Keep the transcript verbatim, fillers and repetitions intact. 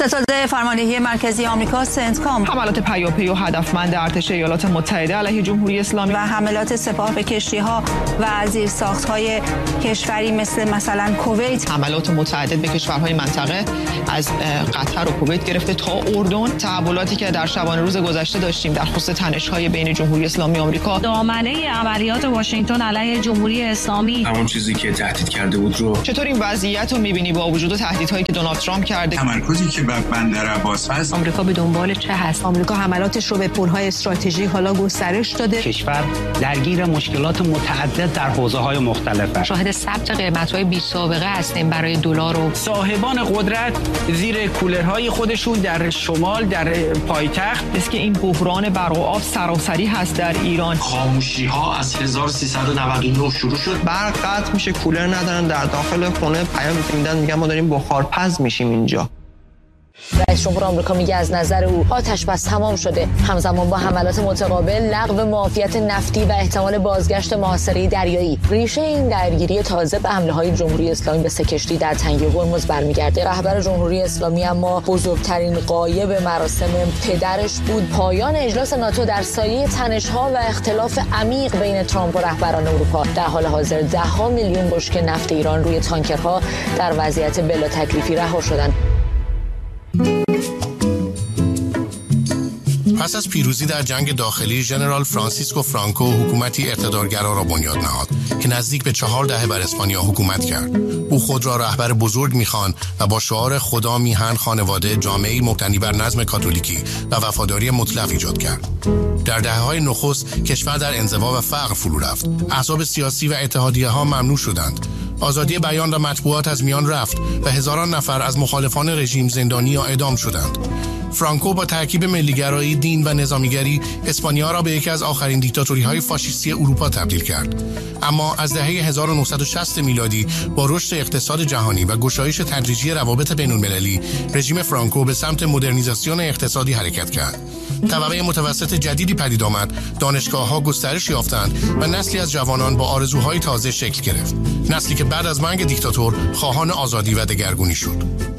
ستاد فرماندهی مرکزی آمریکا سنتکام حملات پیاپی و هدفمند ارتش ایالات متحده علیه جمهوری اسلامی و حملات سپاه به کشتی‌ها و زیرساخت‌های کشوری مثل مثلا کویت، حملات متعدد به کشورهای منطقه از قطر و کویت گرفته تا اردن، تحولاتی که در شبانه روز گذشته داشتیم در خصوص تنش‌های بین جمهوری اسلامی آمریکا، دامنه عملیات واشنگتن علیه جمهوری اسلامی، همون چیزی که تهدید کرده بود رو. چطور این وضعیت رو می‌بینی با وجود تهدیدهایی که دونالد ترامپ کرده؟ تمرکزی که بر بندر عباس هست. آمریکا به دنبال چه هست؟ آمریکا حملاتش رو به پل‌های استراتژیک حالا گسترش داده. کشور درگیر مشکلات متعدد در حوزه‌های مختلف. شاهد ثبت قیمت‌های بی‌سابقه هستیم برای دلار و صاحبان قدرت زیر کولرهای خودشون در شمال در پایتخت. است که این بحران برق و آب سراسری هست در ایران. خاموشی‌ها از هزار و سیصد و نود و نه شروع شد. برق قطع میشه، کولر ندارن، در داخل خونه پیام میدن میگن ما داریم بخارپز میشیم اینجا. رئیس جمهور آمریکا میگه از نظر او آتش بس تمام شده. همزمان با حملات متقابل، لغو معافیت نفتی و احتمال بازگشت محاصره دریایی، ریشه این درگیری تازه به حمله‌های جمهوری اسلامی به سه کشتی در تنگه هرمز برمیگرده. رهبر جمهوری اسلامی اما بزرگترین غایب مراسم پدرش بود. پایان اجلاس ناتو در سایه تنش‌ها و اختلاف عمیق بین ترامپ و رهبران اروپا. در حال حاضر ده ها میلیون بشکه نفت ایران روی تانکرها در وضعیت بلا تکلیفی رها شدند. پس از پیروزی در جنگ داخلی، ژنرال فرانسیسکو فرانکو حکومتی اقتدارگرا را بنیاد نهاد که نزدیک به چهار دهه بر اسپانیا حکومت کرد. او خود را رهبر بزرگ می‌خواند و با شعار خدا، میهن، خانواده، جامعه‌ای مبتنی بر نظم کاتولیکی و وفاداری مطلق ایجاد کرد. در دهه‌های نخست کشور در انزوا و فقر فرو رفت. احزاب سیاسی و اتحادیه‌ها ممنوع شدند. آزادی بیان و مطبوعات از میان رفت و هزاران نفر از مخالفان رژیم زندانی یا اعدام شدند. فرانکو با ترکیب ملیگرایی، دین و نظامیگری اسپانیا را به یکی از آخرین دیکتاتوری‌های فاشیستی اروپا تبدیل کرد. اما از دهه هزار و نهصد و شصت میلادی با رشد اقتصاد جهانی و گشایش تدریجی روابط بین‌المللی، رژیم فرانکو به سمت مدرنیزاسیون اقتصادی حرکت کرد. طبقه متوسط جدیدی پدید آمد، دانشگاه‌ها گسترش یافتند و نسلی از جوانان با آرزوهای تازه شکل گرفت. نسلی که بعد از مرگ دیکتاتور خواهان آزادی و دگرگونی شد.